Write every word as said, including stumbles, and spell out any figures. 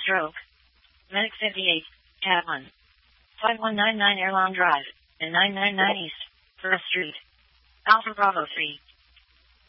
Stroke. Medic fifty-eight, Cat one. five one nine nine Airlawn Drive, and nine nine nine East, First Street. Alpha Bravo three.